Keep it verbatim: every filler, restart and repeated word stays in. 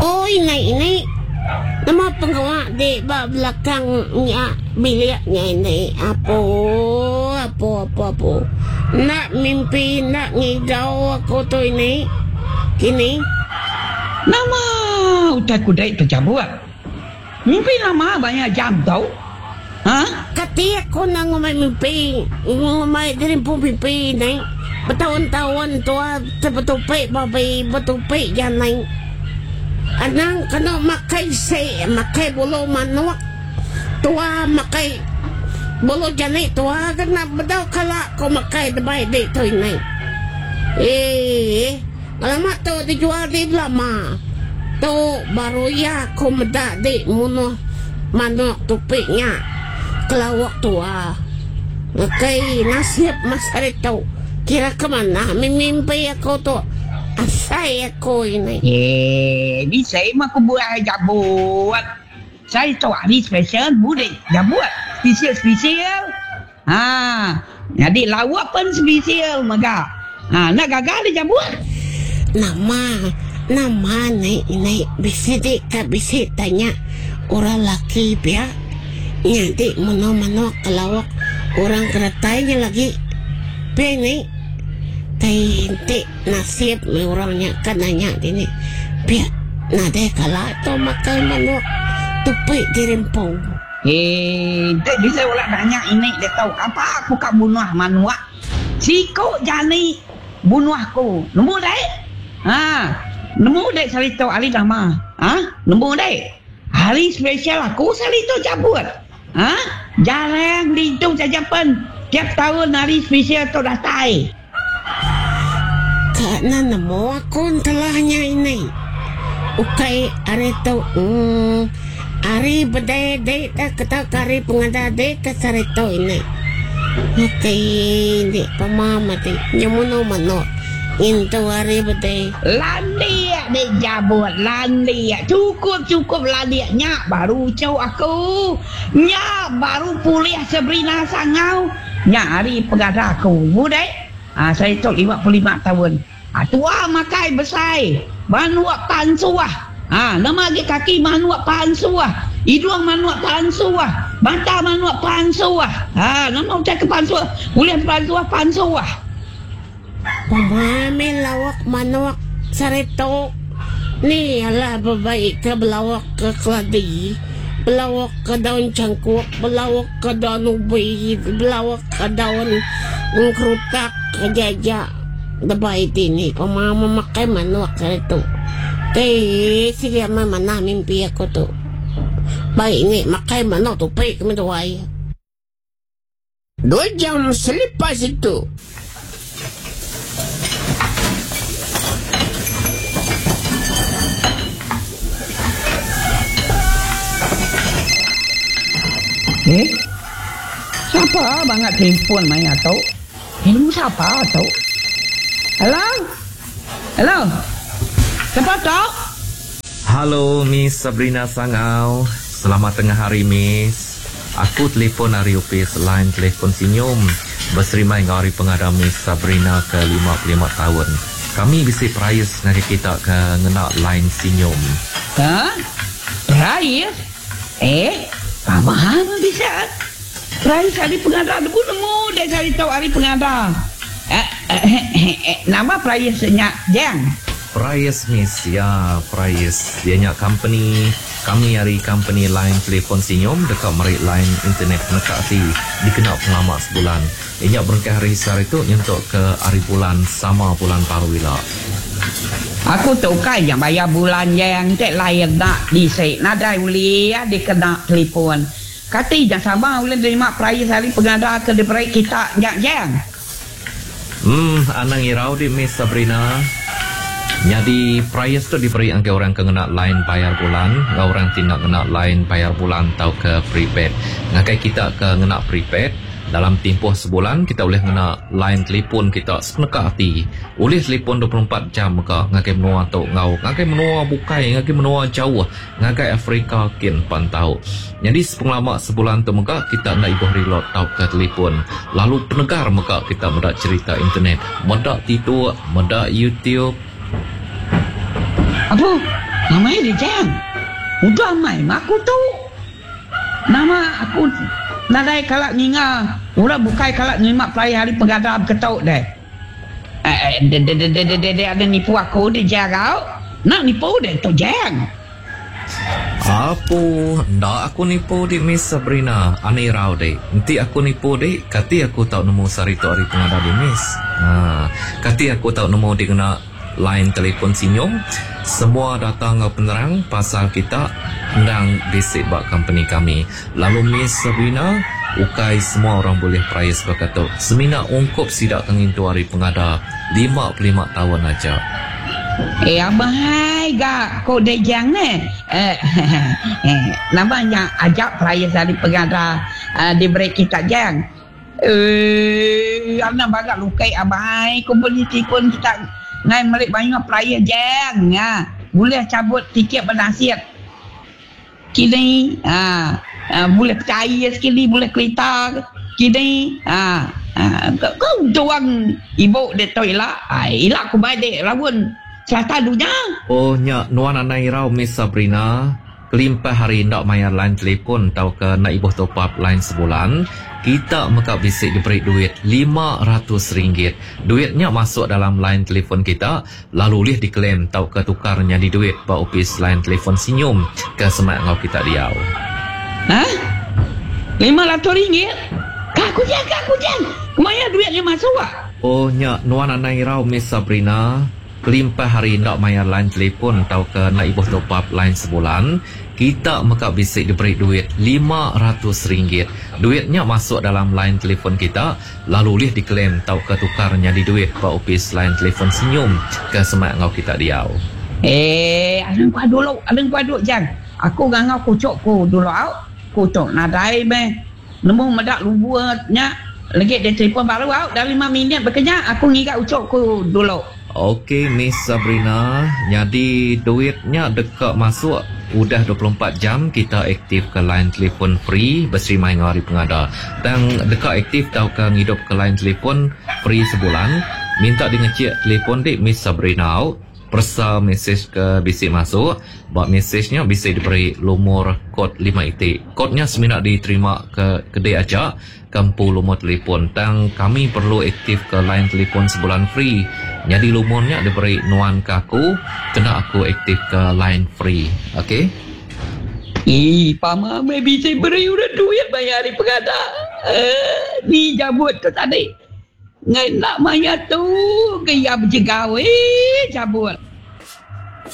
Oh, inay-inay. Nama penggawa di bak belakangnya biliknya ini. Apa? Apa? Apa? Apa? Nak mimpi, nak ngidau aku tu ini. Kini. Nama udah kudai tercabuat. Mimpi lama banyak jam tau. Ha? Kati ako na ngumay mimpi. Ngumay din po mimpi na. Batawan-tawan tua betupi babi betupi janay. Anang kano makai se makai bulu manok. Tua makai bulu janay tua kana badaw kala ko makai dabay di toy nay. Eh, alamat to dijual di lama. To baru ya ko meda di muno manok tupinya. Kelawak tua. Okay, nasib masari tau. Kira kemana? Mimpi aku tu. Asai aku ini. Eh, bisa mah aku buat jabuat. Saya tahu hari spesial boleh jabuat. Spesial-spesial. Ha, jadi lawak pun spesial maka. Ha, nak gagal dia jabuat. Nama, nama ni ini bisa dek bisa tanya orang laki pia. Nanti mano-mano kelawak orang keretanya lagi peni tente nasib orangnya kananya gini pia nade kala to makan manok tupi dirempong. Eh, tak bisa ulah banyak ini dia tahu apa aku kak bunuh manua. Siko jani bunuh aku. Nemu dek? Ha, nemu dek salito ali nama. Ha? Nemu dek? Hari spesial aku salito cabut. Ha? Jarang dihitung saja pun. Tiap tahun hari spesial tu dah tai. Karena nemu aku telahnya ini. Ukai hari tu hmm, hari bedai dek tak kata kari pengada dek kesari tu ini. Ukai dek pemama dek nyamuno manok. Into hari bedai. Landia dek jabut landia. Cukup cukup landia nyak baru cau aku. Nyak baru pulih Sabrina Sangau. Nyak hari pegada aku. Budai. Ah saya tu lima puluh lima tahun. Ah tua makai besar. Manuak pansuah. Ah nama lagi kaki manuak pansuah. Hidung manuak pansuah. Mata manuak pansuah. Ah nama ucap ke pansuah. Boleh pansuah pansuah. Pemami lawak manok sarito. Ni ala babae ka belawak ke kladi. Belawak ke daun cangkuk. Belawak ke daun ubi. Belawak ke daun ngkrutak ke jajak. Babae tini. Pemama makai manok sarito. Kaya sige mama na mimpi ako to. Baik ni makai manok tupi kami tuway. Dua jam selepas itu. Eh? Siapa banget telefon main atau? Ini siapa atau? Halo? Halo? Siapa tau? Halo Miss Sabrina Sangau. Selamat tengah hari Miss. Aku telefon hari upis line telefon senyum. Berserimai dengan hari pengada Miss Sabrina ke lima puluh lima tahun. Kami bisi price nak kita ke ngena line senyum. Ha? Price? Eh? Paham bisa. Price hari pengada debu nemu dia cari tahu hari pengada. Eh, eh, eh, eh, nama price-nya Jang. Price Miss, ya Price. Dia nyak company. Kami hari company line telefon senyum dekat merik line internet nekak si dikenal pengamak sebulan. Dia nyak berangkat hari sehari itu nyentuk ke hari bulan sama bulan parwila. Aku tahu kan yang bayar bulan yang tak layak nak disek nadai uli ya dikena telefon. Kata jangan sama ulen terima price hari pengada ke diberi kita nyak jang. Hmm, anang irau di Miss Sabrina. Jadi price tu diberi angka orang kena line bayar bulan, orang tidak kena line bayar bulan atau ke prepaid. Ngakai kita ke kena prepaid dalam tempoh sebulan kita boleh kena line telefon kita sepenekak hati. Boleh telefon dua puluh empat jam maka ngakai menua atau ngau, ngakai menua bukai, ngakai menua jauh, ngakai Afrika kin pantau. Jadi sepengalaman sebulan tu maka kita nak ibuh reload tau ke telefon. Lalu penegar maka kita mendak cerita internet, mendak tidur, mendak YouTube. Apa? Nama dia Jang. Udah mai mak aku tu. Nama aku nadai kalak ninga. Ura bukai kalak nyimak pelai hari pengadap ketuk deh. Eh, dia dia dia dia dia dia ada nipu aku dia jarau. Nak nipu dia tu Jang. Apa? Ndak aku nipu di Miss Sabrina. Aneh rau dek. Nanti aku nipu dek. Kati aku tak nemu sarito hari pengadap di Miss. Ha, kati aku tak nemu di kena line telefon senyum. Semua datang ke penerang pasal kita hendang bisik bak company kami. Lalu Miss Sabrina, ukai semua orang boleh peraya sebab kata semina ungkup sidak kengin tu hari pengada lima puluh lima tahun aja. Eh abang gak kau dah jang ne. Eh namanya ajak peraya hari pengada uh, di break kita jang. Eh anak bagak lukai abang komuniti pun kita ngai merik banyak peraya jang ya. Boleh cabut tiket penasihat. Kini ah uh, boleh percaya sekali boleh kereta kini ah uh, kau tuang ibu de toilet ai ilak ku bai de rawon selatan dunia. Oh nya nuan anai rau Miss Sabrina. Kelimpah hari ndak mayar line telefon tau ke nak ibu top up line sebulan. Kita maka bisik diberi duit lima ratus ringgit. Duitnya masuk dalam line telefon kita, lalu lih diklaim tau ke tukarnya di duit ba opis line telefon senyum ke semak ngau kita diau. Ha? lima ratus ringgit? Kaku jang, kaku jang. Kemana duitnya masuk ah? Oh nya nuan anai rau Miss Sabrina. Kelimpah hari ndak mayar line telefon tau ke nak ibu top up line sebulan. Kita maka bisik diberi duit lima ratus ringgit. Duitnya masuk dalam line telefon kita, lalu lih diklaim tau ke tukarnya di duit ba opis line telefon senyum ke semak ngau kita diau. Eh, adeng pa dulu, adeng pa dulu jang. Aku ngangau kucuk ku dulu au. Kucuk nadai be. Nemu medak lubuatnya. Lagi dia telefon baru au dah lima minit bekerja. Aku ngikat ucuk ku dulu. Okey Miss Sabrina, jadi duitnya dekat masuk udah dua puluh empat jam kita aktif ke line telefon free berseri mai ngari pengada. Dan dekat aktif tau ke ngidup ke line telefon free sebulan. Minta di ngecek telefon dik Miss Sabrina au. Persa mesej ke bisik masuk. Buat mesejnya bisa diberi lumur kod lima itik. Kodnya seminat diterima ke kedai aja kampu lumur telefon. Dan kami perlu aktif ke line telefon sebulan free. Jadi lumurnya diberi nuan ke aku. Kena aku aktif ke line free. Okey? Eh, pama me bisa beri udah duit bayar hari pengada. Eh, ni jabut tu tadi. Ngai nak maya tu gaya berjegawe cabut.